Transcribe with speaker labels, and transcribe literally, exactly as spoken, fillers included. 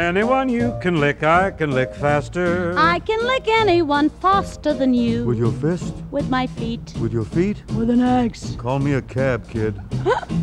Speaker 1: anyone you can lick, I can lick faster.
Speaker 2: I can lick anyone faster than you.
Speaker 1: With your fist?
Speaker 2: With my feet.
Speaker 1: With your feet?
Speaker 2: With an axe.
Speaker 1: Call me a cab, kid.